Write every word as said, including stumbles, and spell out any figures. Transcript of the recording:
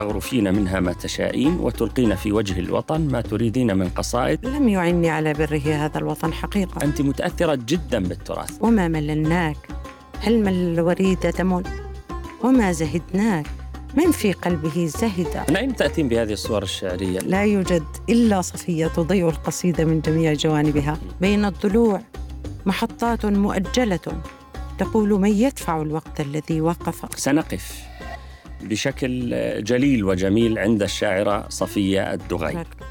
تغرفين منها ما تشائين وتلقين في وجه الوطن ما تريدين من قصائد. لم يعني على بره هذا الوطن حقيقة. أنت متأثرة جدا بالتراث. وما مللناك، هل مل الوريد دم وما زهدناك، من في قلبه زهد. من أين تأتين بهذه الصور الشعرية؟ لا يوجد إلا صفية تضيء القصيدة من جميع جوانبها. بين الضلوع محطات مؤجلة تقول من يدفع الوقت الذي وقف. سنقف بشكل جليل وجميل عند الشاعرة صفية الدغي.